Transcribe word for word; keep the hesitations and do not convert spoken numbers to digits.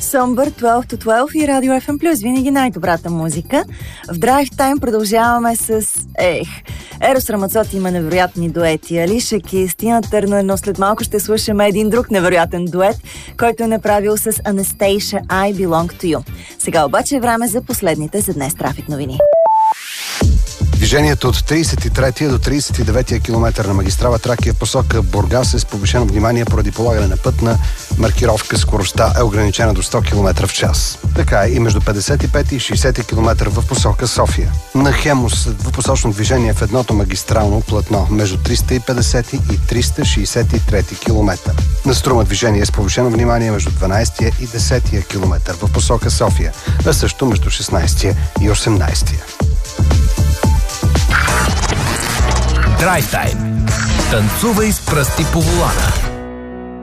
Somber дванайсет до дванайсет и Радио Еф Ем Плюс. Винаги най-добрата музика. В Drive Time продължаваме с ех. Ерос Рамацоти има невероятни дуети. Алиша Кейс, Тина Търнер, но след малко ще слушаме един друг невероятен дует, който е направил с Анастейша I Belong to You. Сега обаче е време за последните за днес трафик новини. Движението от тридесет и третия до тридесет и деветия километър на магистрала Тракия в посока Бургас е с повишено внимание поради полагане на пътна маркировка. Скоростта е ограничена до сто километра в час. Така е и между петдесет и пети и шейсети километър в посока София. На Хемус двупосочно движение в едното магистрално платно между триста и петдесети и триста шейсет и трети километър. На Струма движение с повишено внимание между дванайсетия и десетия километър в посока София, а също между шестнайсетия и осемнайсетия. Drive Time. Танцувай с пръсти по волана.